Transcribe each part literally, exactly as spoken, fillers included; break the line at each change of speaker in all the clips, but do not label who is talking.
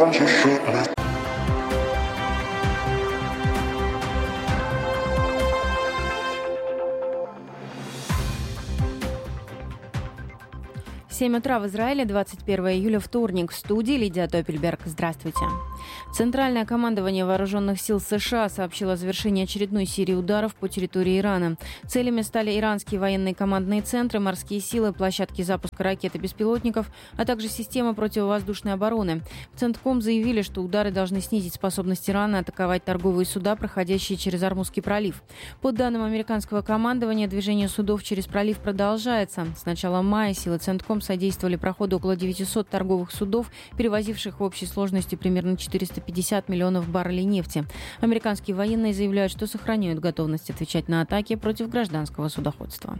семь утра в Израиле, двадцать первого июля, вторник. В студии Лидия Топельберг. Здравствуйте. Центральное командование вооруженных сил США сообщило о завершении очередной серии ударов по территории Ирана. Целями стали иранские военные командные центры, морские силы, площадки запуска ракет и беспилотников, а также система противовоздушной обороны. В Центком заявили, что удары должны снизить способность Ирана атаковать торговые суда, проходящие через Ормузский пролив. По данным американского командования, движение судов через пролив продолжается. С начала мая силы Центком содействовали проходу около девятисот торговых судов, перевозивших в общей сложности примерно четыреста пятьдесят миллионов баррелей нефти. Американские военные заявляют, что сохраняют готовность отвечать на атаки против гражданского судоходства.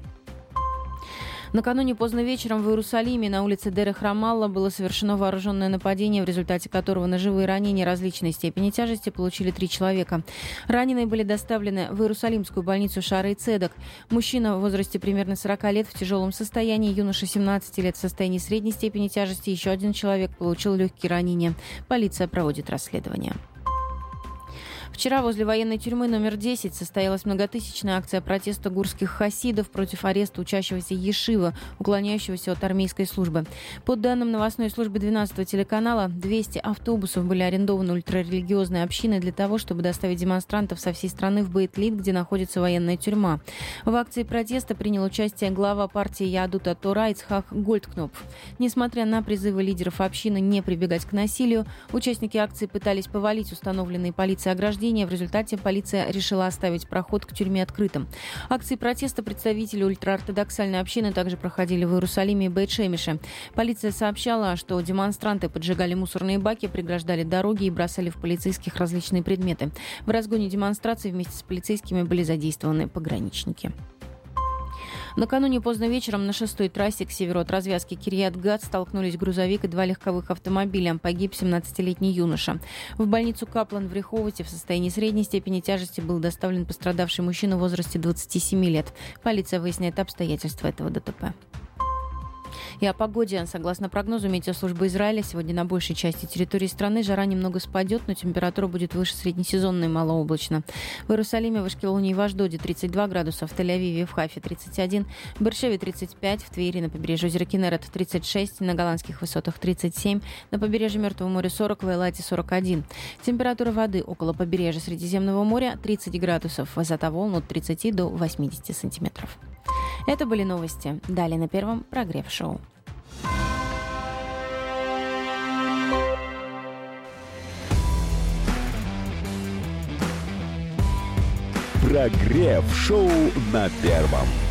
Накануне поздно вечером в Иерусалиме на улице Дерех-Рамалла было совершено вооруженное нападение, в результате которого ножевые ранения различной степени тяжести получили три человека. Раненые были доставлены в Иерусалимскую больницу Шаарей Цедек. Мужчина в возрасте примерно сорок лет в тяжелом состоянии, юноша семнадцати лет в состоянии средней степени тяжести, еще один человек получил легкие ранения. Полиция проводит расследование. Вчера возле военной тюрьмы номер десять состоялась многотысячная акция протеста гурских хасидов против ареста учащегося ешива, уклоняющегося от армейской службы. По данным новостной службы двенадцатого телеканала, двести автобусов были арендованы ультрарелигиозной общиной для того, чтобы доставить демонстрантов со всей страны в Бейт-Лид, где находится военная тюрьма. В акции протеста принял участие глава партии Яадут ат-Тора Ицхак Гольдкнопф. Несмотря на призывы лидеров общины не прибегать к насилию, участники акции пытались повалить установленные полицией ограждения. В результате полиция решила оставить проход к тюрьме открытым. Акции протеста представители ультраортодоксальной общины также проходили в Иерусалиме и Бейт-Шемише. Полиция сообщала, что демонстранты поджигали мусорные баки, преграждали дороги и бросали в полицейских различные предметы. В разгоне демонстраций вместе с полицейскими были задействованы пограничники. Накануне поздно вечером на шестой трассе к северу от развязки Кирьят-Гат столкнулись грузовик и два легковых автомобиля. Погиб семнадцатилетний юноша. В больницу Каплан в Реховоте в состоянии средней степени тяжести был доставлен пострадавший мужчина в возрасте двадцати семи лет. Полиция выясняет обстоятельства этого ДТП. И о погоде. Согласно прогнозу метеослужбы Израиля, сегодня на большей части территории страны жара немного спадет, но температура будет выше среднесезонной, малооблачно. В Иерусалиме, в Ашкелоне и в Ашдоде тридцать два градуса, в Тель-Авиве и в Хайфе тридцать один, в Беэр-Шеве тридцать пять, в Твери на побережье озера Кинерет тридцать шесть, на голландских высотах тридцать семь, на побережье Мертвого моря сорок, в Эйлате сорок один. Температура воды около побережья Средиземного моря тридцать градусов, высота волн от тридцати до восьмидесяти сантиметров. Это были новости. Далее на Первом прогрев-шоу.
Прогрев-шоу на Первом.